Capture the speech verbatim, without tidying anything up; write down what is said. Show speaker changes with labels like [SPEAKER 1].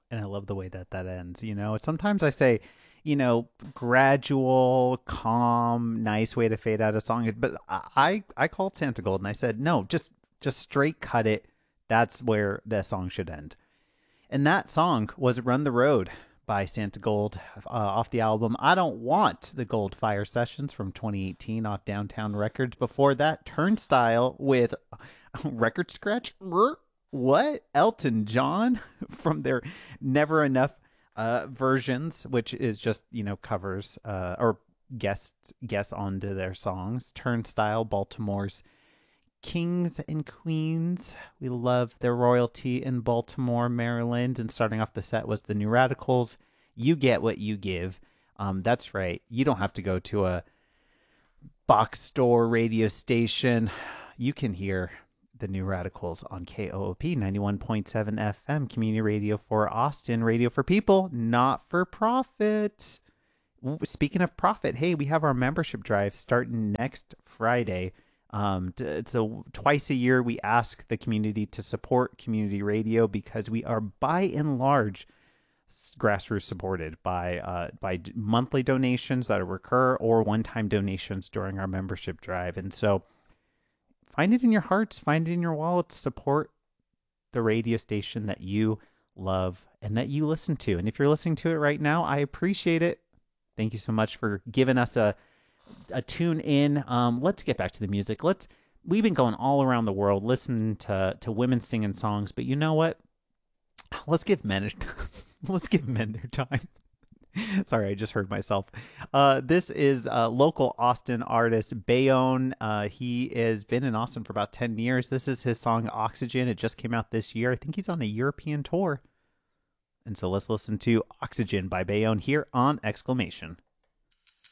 [SPEAKER 1] And I love the way that that ends. You know, sometimes I say, you know, gradual, calm, nice way to fade out a song. But I I called Santa Gold and I said, no, just just straight cut it. That's where the song should end. And that song was "Run the Road" by Santa Gold, uh, off the album "I Don't Want the Gold Fire Sessions" from twenty eighteen off Downtown Records. Before that, Turnstile with Record Scratch. What? Elton John from their Never Enough uh, versions, which is just, you know, covers uh, or guests guests onto their songs. Turnstile, Baltimore's Kings and Queens. We love their royalty in Baltimore, Maryland. And starting off the set was the New Radicals. You get what you give. Um, that's right. You don't have to go to a box store radio station. You can hear the New Radicals on K O O P ninety-one point seven F M, community radio for Austin, radio for people, not for profit. Speaking of profit, hey, we have our membership drive starting next Friday. Um, it's a twice a year we ask the community to support community radio because we are by and large grassroots supported by uh, by monthly donations that recur or one-time donations during our membership drive. And so find it in your hearts, find it in your wallets, support the radio station that you love and that you listen to. And if you're listening to it right now, I appreciate it. Thank you so much for giving us a a tune in. Um, let's get back to the music. Let's we've been going all around the world listening to to women singing songs, but you know what? Let's give men let's give men their time. Sorry, I just heard myself. Uh, this is a local Austin artist, Bayonne. Uh, he has been in Austin for about ten years. This is his song Oxygen. It just came out this year. I think he's on a European tour. And so let's listen to Oxygen by Bayonne here on Exclamation.